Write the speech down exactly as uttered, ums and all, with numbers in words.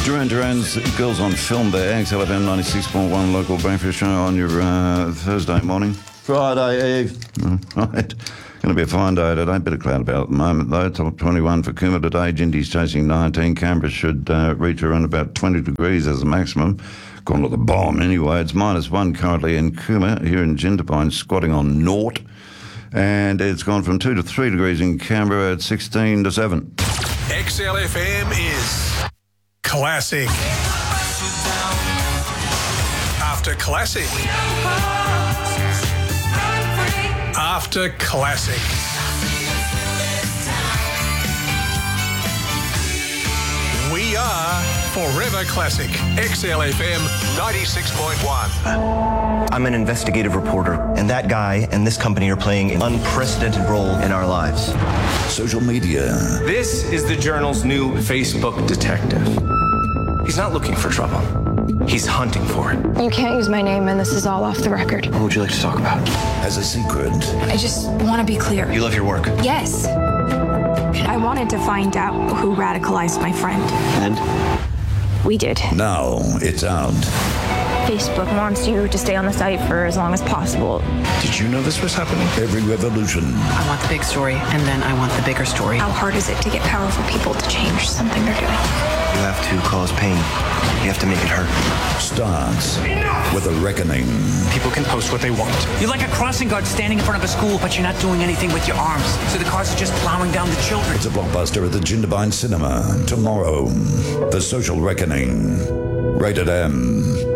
Duran Duran's Girls on Film there. X L F M ninety-six point one local breakfast show on your uh, Thursday morning. Friday Eve. Right. Going to be a fine day today. Bit of cloud about at the moment, though. Top twenty-one for Cooma today. Gindy's chasing nineteen. Canberra should uh, reach around about twenty degrees as a maximum. Gone to the bomb anyway. It's minus one currently in Cooma. Here in Jindabyne, squatting on naught. And it's gone from two to three degrees in Canberra at sixteen to seven. X L F M is classic. After classic. After classic. We are Forever Classic. X L F M ninety-six point one. I'm an investigative reporter, and that guy and this company are playing an unprecedented role in our lives. Social media. This is the Journal's new Facebook detective. He's not looking for trouble. He's hunting for it. You can't use my name, and this is all off the record. What would you like to talk about? Has a secret. I just want to be clear. You love your work. Yes. I wanted to find out who radicalized my friend. And? We did. Now it's out. Facebook wants you to stay on the site for as long as possible. Did you know this was happening? Every revolution. I want the big story, and then I want the bigger story. How hard is it to get powerful people to change something they're doing? You have to cause pain. You have to make it hurt. Starts with a reckoning. People can post what they want. You're like a crossing guard standing in front of a school, but you're not doing anything with your arms. So the cars are just plowing down the children. It's a blockbuster at the Jindabyne Cinema tomorrow. The Social Reckoning. Rated M.